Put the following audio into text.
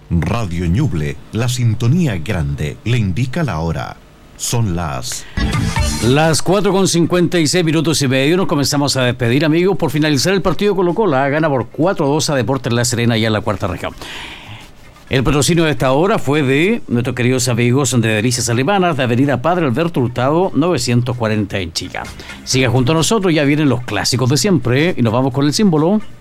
Radio Ñuble, la sintonía grande, le indica la hora. Son las 4:56 Nos comenzamos a despedir, amigos, por finalizar el partido Colo-Colo. Gana por 4-2 a Deportes La Serena, ya en la cuarta región. El patrocinio de esta hora fue de nuestros queridos amigos de Delicias Alemanas, de Avenida Padre Alberto Hurtado 940 en Chica. Siga junto a nosotros, ya vienen los clásicos de siempre, y nos vamos con el símbolo.